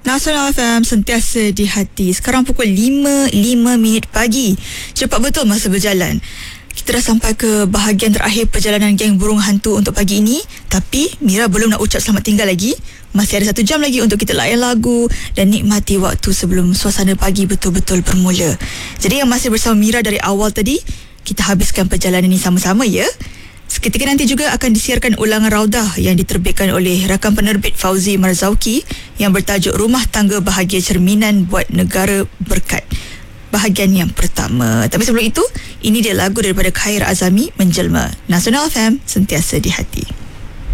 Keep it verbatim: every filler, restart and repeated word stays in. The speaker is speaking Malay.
Nasional F M sentiasa di hati. Sekarang pukul lima lima minit pagi. Cepat betul masa berjalan. Kita dah sampai ke bahagian terakhir perjalanan geng burung hantu untuk pagi ini. Tapi Mira belum nak ucap selamat tinggal lagi. Masih ada satu jam lagi untuk kita layan lagu dan nikmati waktu sebelum suasana pagi betul-betul bermula. Jadi yang masih bersama Mira dari awal tadi, kita habiskan perjalanan ini sama-sama ya. Seketika nanti juga akan disiarkan ulangan Raudah yang diterbitkan oleh rakan penerbit Fauzi Marzauki yang bertajuk Rumah Tangga Bahagia Cerminan Buat Negara Berkat, bahagian yang pertama. Tapi sebelum itu, ini dia lagu daripada Khair Azami, Menjelma. Nasional F M, sentiasa di hati.